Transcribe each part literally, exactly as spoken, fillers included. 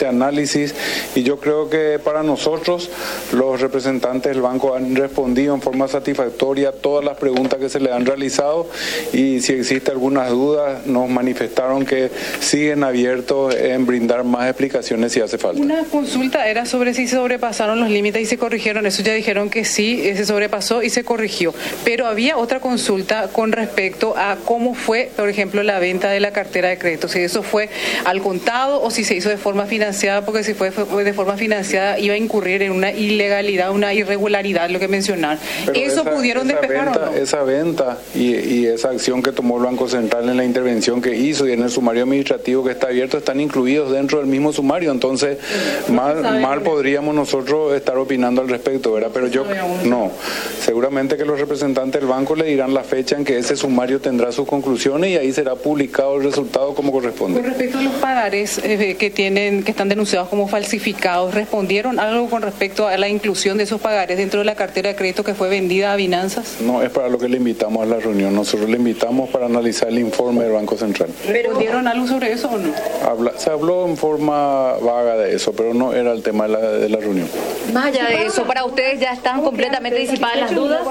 este análisis y yo creo que para nosotros los representantes del banco han respondido en forma satisfactoria a todas las preguntas que se le han realizado y si existe algunas dudas nos manifestaron que siguen abiertos en brindar más explicaciones si hace falta. Una consulta era sobre si se sobrepasaron los límites y se corrigieron, eso ya dijeron que sí, se sobrepasó y se corrigió, pero había otra consulta con respecto a cómo fue, por ejemplo, la venta de la cartera de crédito, si eso fue al contado o si se hizo de forma financiada, porque si fue de forma financiada iba a incurrir en una ilegalidad, una irregularidad, lo que mencionaron. Pero ¿Eso esa, pudieron esa despejar venta, o no? Esa venta y, y esa acción que tomó el Banco Central en la intervención que hizo y en el sumario administrativo que está abierto están incluidos dentro del mismo sumario, entonces sí, mal, mal podríamos nosotros estar opinando al respecto, ¿verdad? Pero yo no, seguramente que los representantes del banco le dirán la fecha en que ese sumario tendrá sus conclusiones y ahí será publicado el resultado como corresponde. Con respecto a los pagares eh, que tienen, que están denunciados como falsificados, ¿respondieron algo con respecto a la inclusión de esos pagares dentro de la cartera de crédito que fue vendida a Binanzas? No, es para lo que le invitamos a la reunión. Nosotros le invitamos para analizar el informe del Banco Central. ¿Respondieron algo sobre eso o no? Habla, se habló en forma vaga de eso, pero no era el tema de la, de la reunión. Más allá de eso, ¿para ustedes ya están completamente disipadas las dudas?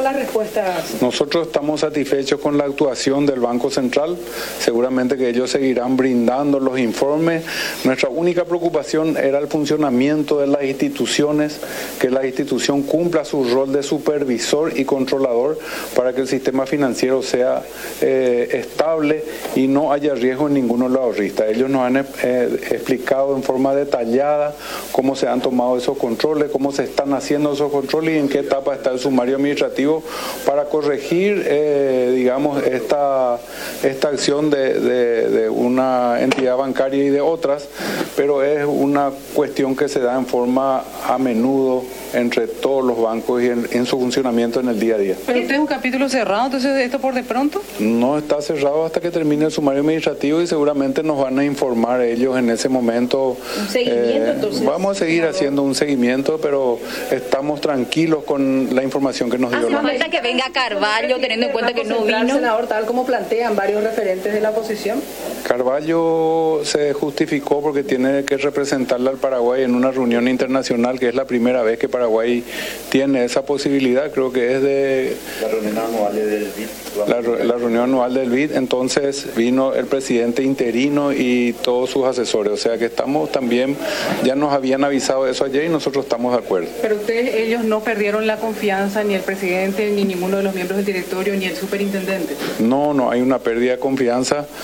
Nosotros estamos satisfechos con la actuación del Banco Central. Seguramente que ellos seguirán brindando los informes. Nuestra única preocupación era el funcionamiento de las instituciones, que la institución cumpla su rol de supervisor y controlador para que el sistema financiero sea eh, estable y no haya riesgo en ninguno de los ahorristas. Ellos nos han eh, explicado en forma detallada cómo se han tomado esos controles, cómo se están haciendo esos controles y en qué etapa está el sumario administrativo para corregir, eh, digamos, esta, esta acción de, de, de una entidad bancaria y de otras, pero es una cuestión que se da en forma a menudo entre todos los bancos y en, en su funcionamiento en el día a día. ¿Pero usted es un capítulo cerrado, entonces esto por de pronto? No está cerrado hasta que termine el sumario administrativo y seguramente nos van a informar ellos en ese momento. ¿Un seguimiento eh, entonces? Vamos a seguir haciendo un seguimiento, pero estamos tranquilos con la información que nos dio. ¿Hace falta que venga Carvalho teniendo en cuenta que no vino? Senador, tal como plantean varios referentes de la oposición. Carvalho se justificó porque tiene que representarle al Paraguay en una reunión internacional, que es la primera vez que Paraguay tiene esa posibilidad, creo que es de la reunión anual del B I D. La, la reunión anual del B I D, entonces vino el presidente interino y todos sus asesores, o sea que estamos también, ya nos habían avisado eso ayer y nosotros estamos de acuerdo. Pero ustedes, ellos no perdieron la confianza, ni el presidente, ni ninguno de los miembros del directorio, ni el superintendente. No, no hay una pérdida de confianza.